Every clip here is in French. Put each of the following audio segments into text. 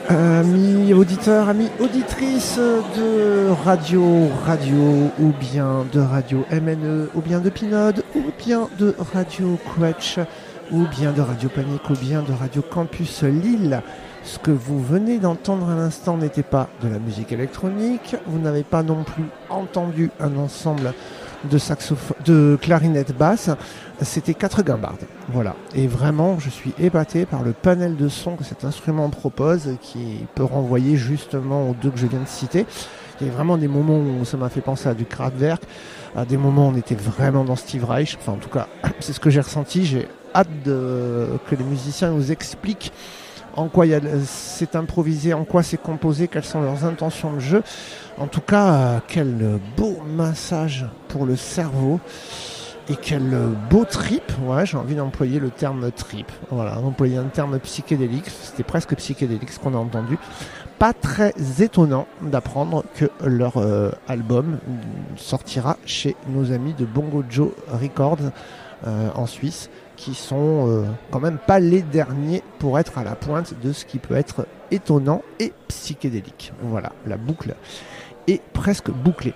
Amis auditeurs, amis auditrices de radio, ou bien de radio MNE, ou bien de Pinode, ou bien de radio Quetch, ou bien de radio Panique, ou bien de radio Campus Lille. Ce que vous venez d'entendre à l'instant n'était pas de la musique électronique, vous n'avez pas non plus entendu un ensemble de clarinette basse, c'était 4 guimbardes. Voilà. Et vraiment, je suis épaté par le panel de son que cet instrument propose, qui peut renvoyer justement aux deux que je viens de citer. Il y a vraiment des moments où ça m'a fait penser à du Kraftwerk, à des moments où on était vraiment dans Steve Reich. Enfin, en tout cas, c'est ce que j'ai ressenti. J'ai hâte que les musiciens nous expliquent en quoi c'est improvisé, en quoi c'est composé, quelles sont leurs intentions de jeu. En tout cas, quel beau massage pour le cerveau et quel beau trip. Ouais, j'ai envie d'employer le terme trip. Voilà, employer un terme psychédélique. C'était presque psychédélique ce qu'on a entendu. Pas très étonnant d'apprendre que leur album sortira chez nos amis de Bongo Joe Records en Suisse, qui sont quand même pas les derniers pour être à la pointe de ce qui peut être étonnant et psychédélique. Voilà, la boucle est presque bouclée.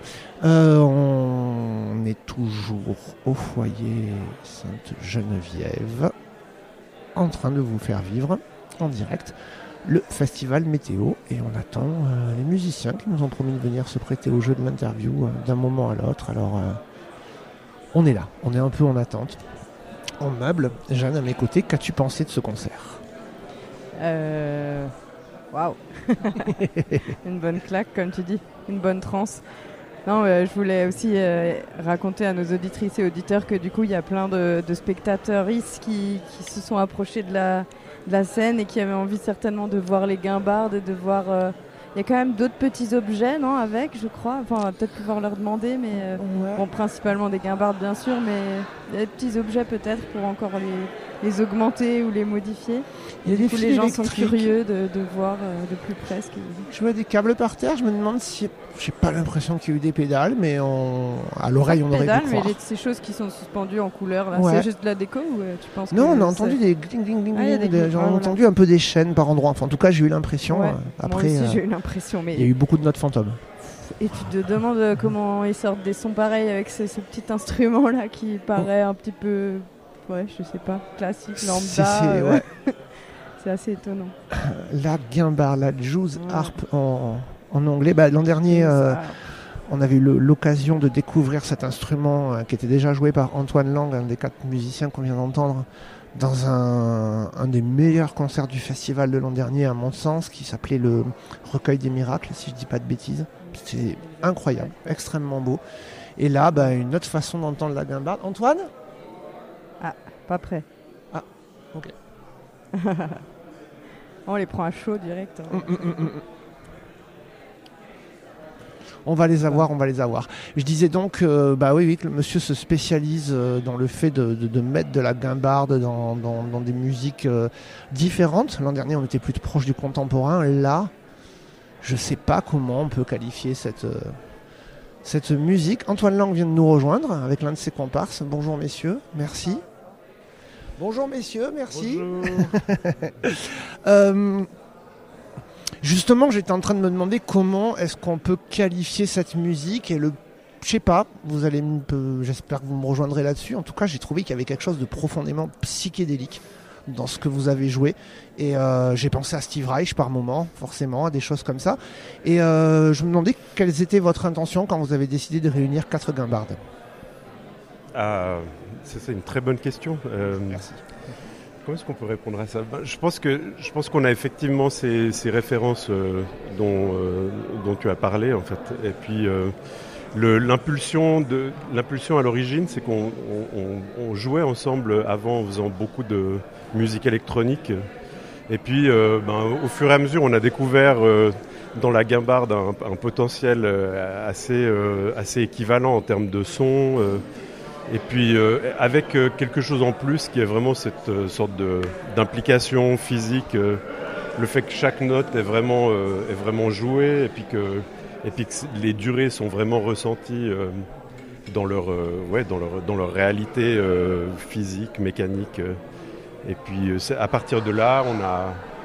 On est toujours au foyer Sainte-Geneviève, en train de vous faire vivre en direct le festival météo, et on attend les musiciens qui nous ont promis de venir se prêter au jeu de l'interview d'un moment à l'autre. Alors on est là, on est un peu en attente. En meuble, Jeanne à mes côtés, qu'as-tu pensé de ce concert ? Waouh. Une bonne claque, comme tu dis, une bonne transe. Non, je voulais aussi raconter à nos auditrices et auditeurs que du coup, il y a plein de spectateurs qui se sont approchés de la scène et qui avaient envie certainement de voir les guimbardes et de voir... Il y a quand même d'autres petits objets, non, avec, je crois. Enfin, on va peut-être pouvoir leur demander, mais ouais. Bon, principalement des guimbardes, bien sûr, mais il y a des petits objets peut-être pour encore les augmenter ou les modifier. Il y a des fils les gens sont curieux de voir de plus près. Je vois des câbles par terre, je me demande si... J'ai pas l'impression qu'il y a eu des pédales, mais à l'oreille, on aurait pu croire. Mais ces choses qui sont suspendues en couleur, là, ouais. c'est juste de la déco ou tu penses Non, on a entendu des gling gling gling, on a entendu un peu des chaînes par endroits. Enfin, en tout cas, j'ai eu l'impression. Ouais. Après, moi aussi, j'ai eu l'impression. Mais... il y a eu beaucoup de notes fantômes. Et tu te demandes comment ils sortent des sons pareils avec ce petit instrument-là qui paraît un petit peu, ouais, je sais pas, classique, lambda. Ouais. C'est assez étonnant. La guimbarde, la Jew's harp en anglais. L'an dernier, on avait eu l'occasion de découvrir cet instrument qui était déjà joué par Antoine Lang, un des 4 musiciens qu'on vient d'entendre, dans un des meilleurs concerts du festival de l'an dernier, à mon sens, qui s'appelait le Recueil des Miracles, si je dis pas de bêtises. C'était incroyable, extrêmement beau. Et là, une autre façon d'entendre la guimbarde. Antoine ? Ah, pas prêt. Ah, ok. On les prend à chaud direct. On va les avoir. Je disais donc que le monsieur se spécialise dans le fait de mettre de la guimbarde dans des musiques différentes. L'an dernier, on était plus proche du contemporain. Là, je ne sais pas comment on peut qualifier cette musique. Antoine Lang vient de nous rejoindre avec l'un de ses comparses. Bonjour messieurs, merci. Bonjour messieurs, merci. Bonjour. Justement, j'étais en train de me demander comment est-ce qu'on peut qualifier cette musique et je sais pas, j'espère que vous me rejoindrez là-dessus. En tout cas, j'ai trouvé qu'il y avait quelque chose de profondément psychédélique dans ce que vous avez joué. Et j'ai pensé à Steve Reich par moment, forcément, à des choses comme ça. Et je me demandais quelles étaient votre intention quand vous avez décidé de réunir 4 guimbardes. C'est une très bonne question. Merci. Comment est-ce qu'on peut répondre à ça ? Je pense qu'on a effectivement ces références dont tu as parlé, en fait. Et puis l'impulsion à l'origine, c'est qu'on jouait ensemble avant en faisant beaucoup de musique électronique. Et puis au fur et à mesure, on a découvert dans la guimbarde un potentiel assez équivalent en termes de son. Et puis avec quelque chose en plus qui est vraiment cette sorte d'implication physique, le fait que chaque note est vraiment jouée et puis que les durées sont vraiment ressenties dans leur réalité physique, mécanique. Et puis à partir de là,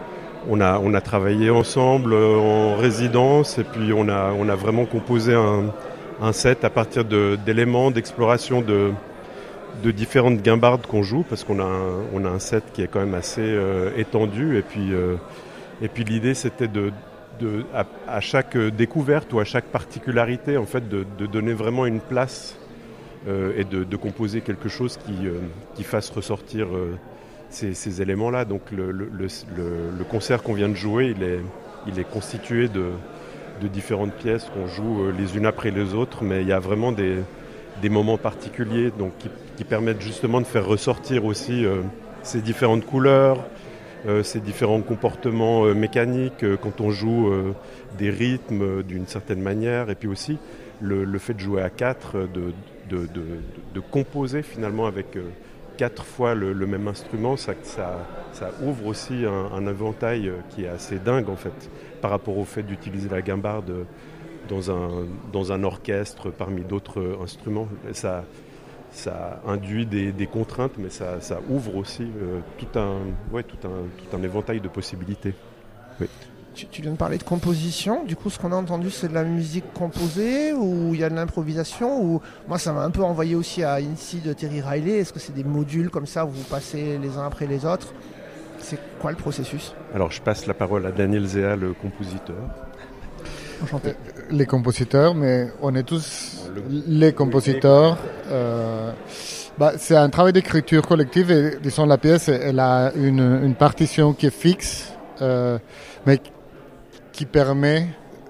on a travaillé ensemble en résidence et puis on a vraiment composé un set à partir d'éléments d'exploration de différentes guimbardes qu'on joue, parce qu'on a un set qui est quand même assez étendu, et puis l'idée c'était à chaque découverte ou à chaque particularité en fait de donner vraiment une place et de composer quelque chose qui fasse ressortir ces éléments-là. Donc le concert qu'on vient de jouer, il est constitué de différentes pièces qu'on joue les unes après les autres, mais il y a vraiment des moments particuliers donc qui permettent justement de faire ressortir aussi ces différentes couleurs, ces différents comportements mécaniques quand on joue des rythmes d'une certaine manière, et puis aussi le fait de jouer à 4, de composer finalement avec 4 fois le même instrument, ça ouvre aussi un éventail qui est assez dingue en fait, par rapport au fait d'utiliser la guimbarde dans un orchestre parmi d'autres instruments. Ça induit des contraintes, mais ça ouvre aussi tout un éventail de possibilités. Oui. Tu viens de parler de composition, du coup ce qu'on a entendu c'est de la musique composée ou il y a de l'improvisation, ou moi ça m'a un peu envoyé aussi à INSI de Terry Riley. Est-ce que c'est des modules comme ça où vous passez les uns après les autres? C'est quoi le processus? Alors je passe la parole à Daniel Zéa, le compositeur. Enchanté. Les compositeurs, mais on est tous les compositeurs. C'est un travail d'écriture collective et disons la pièce elle a une partition qui est fixe, mais qui permet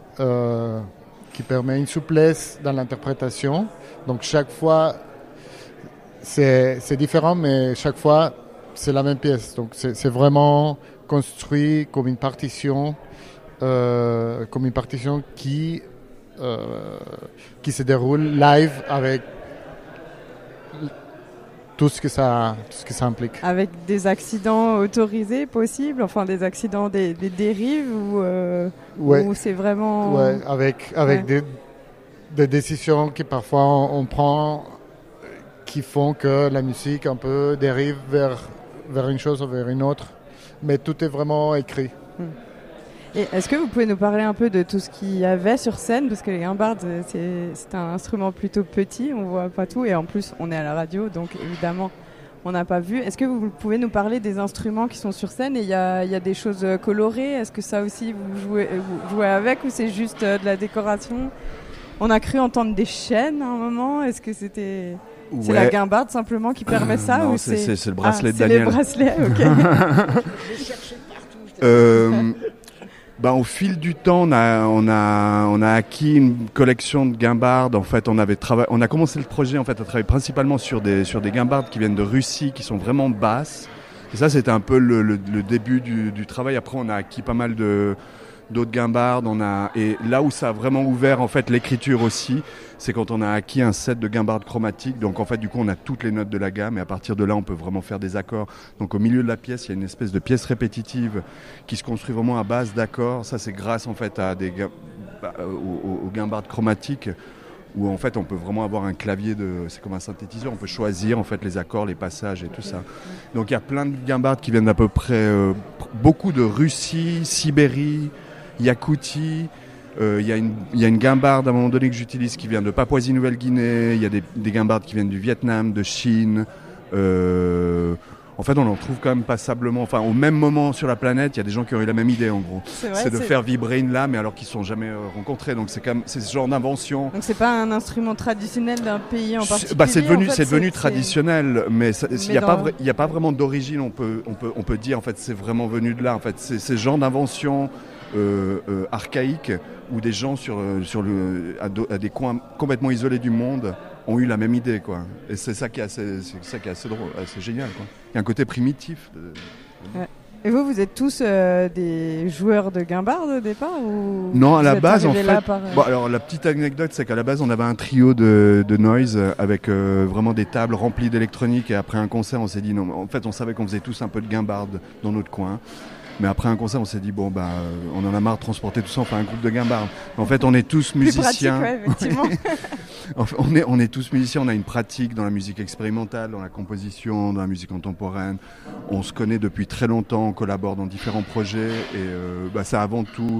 une souplesse dans l'interprétation. Donc chaque fois c'est différent, mais chaque fois c'est la même pièce. Donc c'est vraiment construit comme une partition qui se déroule live avec tout ce que ça implique. Avec des accidents autorisés possibles, enfin des accidents, des dérives ou c'est vraiment... Ouais, avec des décisions que parfois on prend qui font que la musique un peu dérive vers une chose ou vers une autre, mais tout est vraiment écrit. Et est-ce que vous pouvez nous parler un peu de tout ce qu'il y avait sur scène, parce que les guimbardes c'est un instrument plutôt petit, on voit pas tout, et en plus on est à la radio, donc évidemment on n'a pas vu. Est-ce que vous pouvez nous parler des instruments qui sont sur scène, et il y a des choses colorées? Est-ce que ça aussi vous jouez avec, ou c'est juste de la décoration? On a cru entendre des chaînes à un moment. Est-ce que c'est la guimbarde simplement qui permet ça? Non, ou c'est le bracelet de Daniel. C'est les bracelets, ok. Je cherchais partout. Au fil du temps, on a acquis une collection de guimbardes. En fait, on a commencé le projet à travailler principalement sur des guimbardes qui viennent de Russie, qui sont vraiment basses. Et ça, c'était un peu le début du travail. Après, on a acquis pas mal d'autres guimbardes. Et là où ça a vraiment ouvert en fait l'écriture aussi, c'est quand on a acquis un set de guimbardes chromatiques. Donc en fait, du coup, on a toutes les notes de la gamme, et à partir de là, on peut vraiment faire des accords. Donc au milieu de la pièce, il y a une espèce de pièce répétitive qui se construit vraiment à base d'accords. Ça, c'est grâce en fait à aux guimbardes chromatiques, où en fait, on peut vraiment avoir un clavier c'est comme un synthétiseur. On peut choisir en fait les accords, les passages et tout ça. Donc il y a plein de guimbardes qui viennent d'à peu près beaucoup de Russie, Sibérie, Yakoutie. Il y a une guimbarde à un moment donné que j'utilise qui vient de Papouasie-Nouvelle-Guinée. Il y a des guimbardes qui viennent du Vietnam, de Chine. En fait, on en trouve quand même passablement. Enfin, au même moment sur la planète, il y a des gens qui ont eu la même idée, en gros. C'est de faire vibrer une lame, alors qu'ils ne sont jamais rencontrés. Donc c'est ce genre d'invention. Donc c'est pas un instrument traditionnel d'un pays en particulier. C'est devenu traditionnel, mais il n'y a pas vraiment d'origine. On peut dire en fait c'est vraiment venu de là. En fait, c'est ce genre d'invention archaïque où des gens à des coins complètement isolés du monde ont eu la même idée, quoi. Et c'est ça qui est assez drôle, assez génial, quoi. Il y a un côté primitif. Ouais. Et vous êtes tous des joueurs de guimbarde au départ, ou Non, à la base, en fait. Alors la petite anecdote, c'est qu'à la base, on avait un trio de noise avec vraiment des tables remplies d'électronique, et après un concert, on s'est dit non. En fait, on savait qu'on faisait tous un peu de guimbarde dans notre coin. Mais après un concert, on s'est dit bon on en a marre de transporter tout ça, on fait un groupe de guimbardes. En fait, on est tous musiciens. Plus pratique, ouais, effectivement. On est tous musiciens, on a une pratique dans la musique expérimentale, dans la composition, dans la musique contemporaine. On se connaît depuis très longtemps, on collabore dans différents projets et c'est avant tout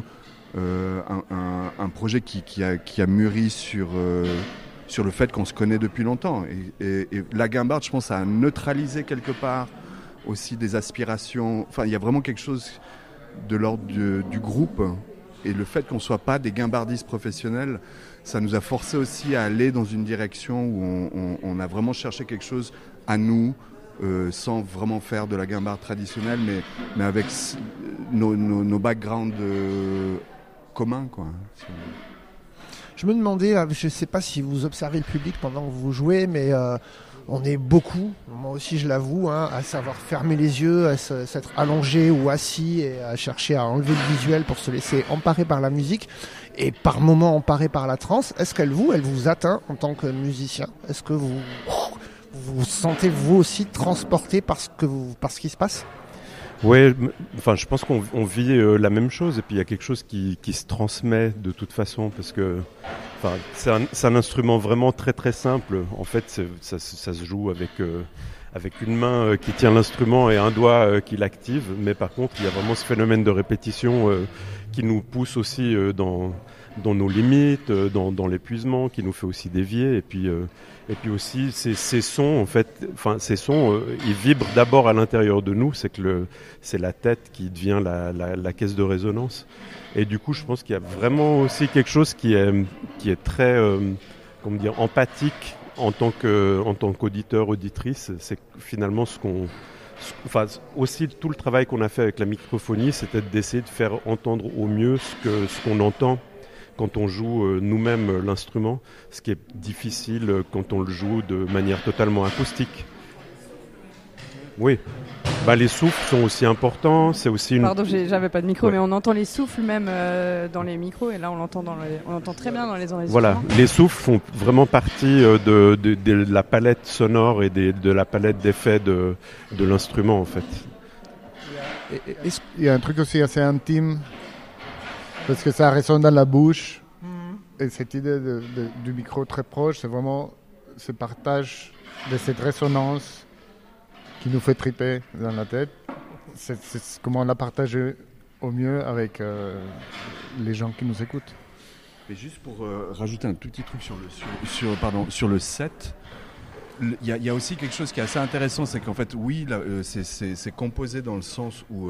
un projet qui a mûri sur le fait qu'on se connaît depuis longtemps. Et la guimbarde, je pense, a neutralisé quelque part aussi des aspirations. Enfin, il y a vraiment quelque chose de l'ordre du groupe. Et le fait qu'on ne soit pas des guimbardistes professionnels, ça nous a forcé aussi à aller dans une direction où on a vraiment cherché quelque chose à nous, sans vraiment faire de la guimbarde traditionnelle, mais avec nos backgrounds communs, quoi. Je me demandais, je ne sais pas si vous observez le public pendant que vous jouez, mais on est beaucoup, moi aussi je l'avoue, à savoir fermer les yeux, à s'être allongé ou assis et à chercher à enlever le visuel pour se laisser emparer par la musique et par moments emparer par la trance. Est-ce qu'elle vous atteint en tant que musicien? Est-ce que vous sentez vous aussi transporté par ce qui se passe? Oui, enfin, je pense qu'on vit la même chose et puis il y a quelque chose qui se transmet de toute façon parce que c'est un instrument vraiment très très simple. En fait, ça se joue avec une main qui tient l'instrument et un doigt qui l'active. Mais par contre, il y a vraiment ce phénomène de répétition qui nous pousse aussi dans nos limites, dans l'épuisement, qui nous fait aussi dévier. Et puis aussi, ces sons, en fait, ils vibrent d'abord à l'intérieur de nous. C'est la tête qui devient la caisse de résonance. Et du coup, je pense qu'il y a vraiment aussi quelque chose qui est très, empathique en tant qu'auditeur, auditrice. C'est finalement aussi tout le travail qu'on a fait avec la microphonie, c'était d'essayer de faire entendre au mieux ce qu'on entend quand on joue nous-mêmes l'instrument, ce qui est difficile quand on le joue de manière totalement acoustique. Oui, les souffles sont aussi importants, c'est aussi Pardon, j'avais pas de micro, ouais. Mais on entend les souffles même dans les micros, et là on l'entend on entend très bien dans les enregistrements. Voilà, les souffles font vraiment partie de la palette sonore et de la palette d'effets de l'instrument en fait. Il y a un truc aussi assez intime, parce que ça résonne dans la bouche, et cette idée du micro très proche, c'est vraiment ce partage de cette résonance qui nous fait triper dans la tête. C'est comment la partager au mieux avec les gens qui nous écoutent. Et juste pour rajouter un tout petit truc sur le set, il y a aussi quelque chose qui est assez intéressant, c'est qu'en fait, oui, c'est composé dans le sens où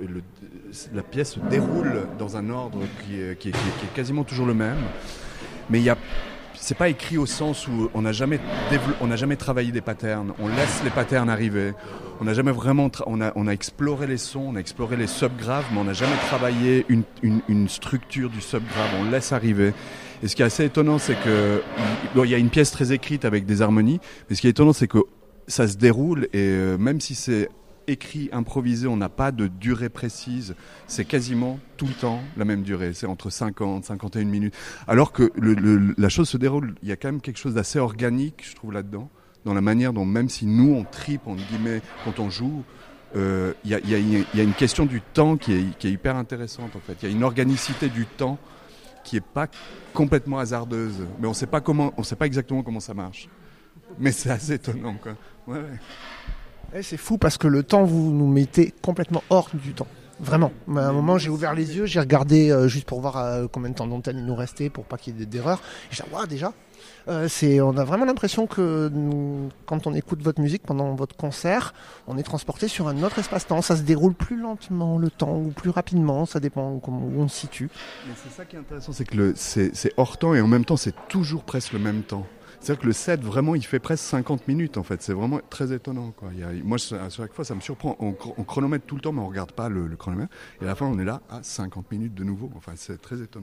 la pièce se déroule dans un ordre qui est quasiment toujours le même, mais c'est pas écrit au sens où on n'a jamais travaillé des patterns, on laisse les patterns arriver. On n'a jamais vraiment on a exploré les sons, on a exploré les subgraves, mais on n'a jamais travaillé une structure du subgrave, on laisse arriver. Et ce qui est assez étonnant, c'est que il y a une pièce très écrite avec des harmonies, mais ce qui est étonnant, c'est que ça se déroule et même si c'est écrit, improvisé, on n'a pas de durée précise, c'est quasiment tout le temps la même durée, c'est entre 50, 51 minutes. Alors que la chose se déroule, il y a quand même quelque chose d'assez organique, je trouve, là-dedans, dans la manière dont, même si nous on tripe, entre guillemets, quand on joue, il y a une question du temps qui est hyper intéressante en fait. Il y a une organicité du temps qui est pas complètement hasardeuse, mais on sait pas exactement comment ça marche. Mais c'est assez étonnant, quoi. Ouais. Et c'est fou parce que le temps, vous nous mettez complètement hors du temps. Vraiment. À un moment, j'ai ouvert les yeux, j'ai regardé juste pour voir combien de temps d'antenne il nous restait pour pas qu'il y ait d'erreurs. Et j'ai dit, waouh, déjà. On a vraiment l'impression que quand on écoute votre musique pendant votre concert, on est transporté sur un autre espace-temps. Ça se déroule plus lentement le temps ou plus rapidement, ça dépend où on se situe. Mais c'est ça qui est intéressant, c'est que c'est hors temps et en même temps c'est toujours presque le même temps. C'est-à-dire que le set, vraiment, il fait presque 50 minutes, en fait. C'est vraiment très étonnant, quoi. Moi, à chaque fois, ça me surprend. On chronomètre tout le temps, mais on ne regarde pas le chronomètre. Et à la fin, on est là à 50 minutes de nouveau. Enfin, c'est très étonnant.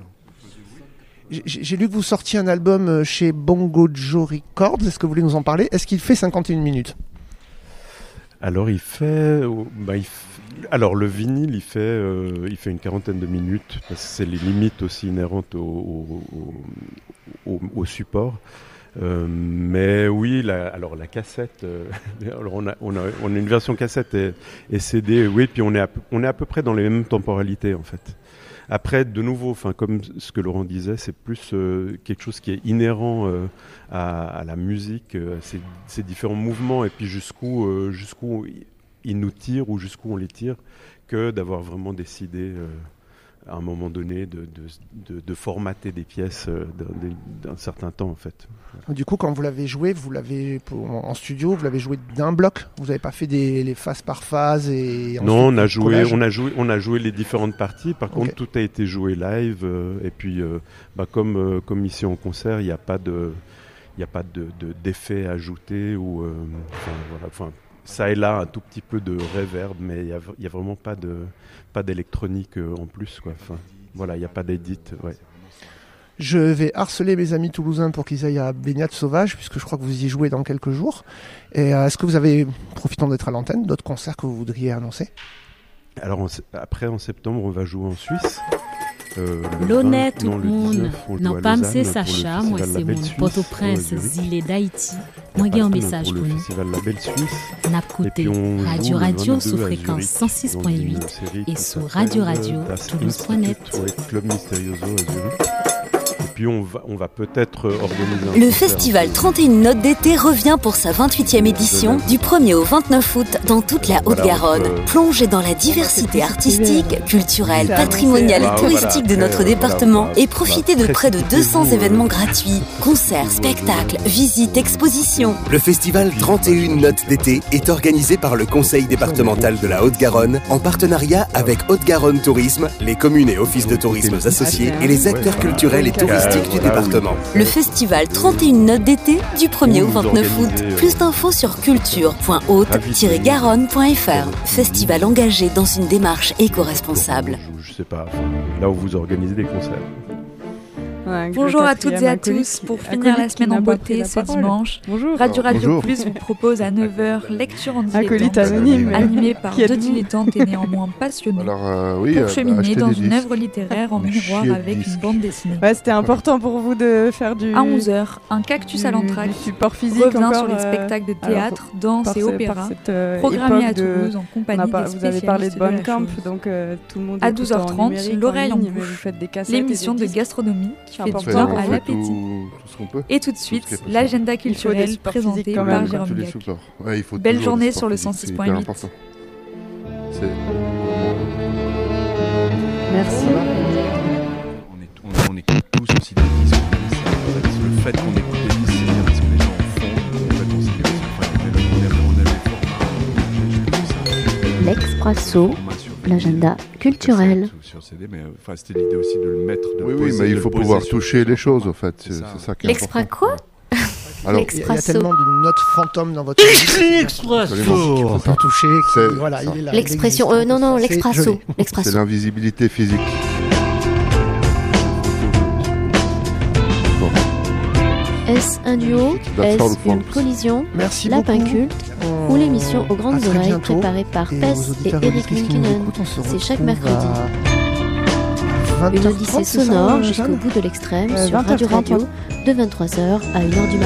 J'ai lu que vous sortiez un album chez Bongo Joe Records. Est-ce que vous voulez nous en parler? Est-ce qu'il fait 51 minutes? Alors, alors le vinyle, il fait une quarantaine de minutes, parce que c'est les limites aussi inhérentes au support. Mais oui, la cassette, alors on a une version cassette et CD, oui, puis on est à peu près dans les mêmes temporalités en fait. Après, de nouveau, comme ce que Laurent disait, c'est plus quelque chose qui est inhérent à la musique, ces différents mouvements, et puis jusqu'où ils nous tirent ou jusqu'où on les tire, que d'avoir vraiment décidé à un moment donné de formater des pièces d'un certain temps en fait. Du coup, quand vous l'avez joué, en studio, vous l'avez joué d'un bloc. Vous n'avez pas fait les phases par phase et non, on a joué les différentes parties. Par contre, tout a été joué live et puis comme ici en concert, il n'y a pas d'effet ajouté ou ça et là un tout petit peu de reverb, mais il y a vraiment pas d'électronique en plus quoi. Il n'y a pas d'édit. Ouais. Je vais harceler mes amis toulousains pour qu'ils aillent à Baignade Sauvage, puisque je crois que vous y jouez dans quelques jours. Et est-ce que vous avez, profitant d'être à l'antenne, d'autres concerts que vous voudriez annoncer ? Alors après, en septembre, on va jouer en Suisse. L'honnête tout le monde. Non, pas c'est Sacha, moi c'est mon Port-au-Prince, île d'Haïti. Moi j'ai un message pour nous. N'a côté Radio sous fréquence 106.8 et sur Radio Toulouse.net. Club Misterioso à Zurich. Et puis on va peut-être organiser le festival 31 Notes d'été revient pour sa 28e édition du 1er au 29 août dans toute la Haute-Garonne. Plongez dans la diversité artistique, culturelle, patrimoniale et touristique de notre département et profitez de près de 200 événements gratuits, concerts, spectacles, visites, expositions. Le festival 31 Notes d'été est organisé par le Conseil départemental de la Haute-Garonne en partenariat avec Haute-Garonne Tourisme, les communes et offices de tourisme associés et les acteurs culturels et touristiques du département. Le festival 31 Notes d'été du 1er au 29 août. Plus d'infos sur culture.haute-garonne.fr. Festival engagé dans une démarche éco-responsable. Je sais pas, là où vous organisez des concerts. Ouais, bonjour à toutes et à tous. Pour finir la semaine en beauté ce dimanche, Radio Plus vous propose à 9h lecture en dilettante animée par deux dilettantes et néanmoins passionnés pour cheminer dans une œuvre littéraire en miroir avec une bande dessinée. Ouais, c'était important pour vous de faire à 11h, un cactus à l'entraque support physique revient sur les spectacles de théâtre, danse et opéra programmés à Toulouse en compagnie des spécialistes. Vous avez parlé de Bandcamp, donc tout le monde à 12h30, l'oreille en bouche, l'émission de gastronomie fait du bien à l'appétit. Et tout de suite, l'agenda culturel présenté par Jérôme Gac. Belle journée sur le 106.8. Merci. On écoute tous aussi des disques. Le fait qu'on écoute des disques, c'est bien parce que les gens en font. L'Expresso, l'agenda culturel. C'était l'idée aussi de le mettre. Oui, mais il faut pouvoir toucher les choses, en fait. C'est ça qui est L'Expra quoi? Alors, il y a tellement de notes fantômes dans votre L'Expresso pour toucher. Voilà, il est là. L'expression, non, l'Expresso. C'est l'invisibilité physique. Est-ce un duo? Est-ce une collision? Merci Lapin beaucoup. culte ou l'émission aux grandes oreilles préparée par Pess et Eric Minkinen. C'est chaque mercredi. Une odyssée sonore jusqu'au bout de l'extrême sur Radio de 23h à 1h du matin.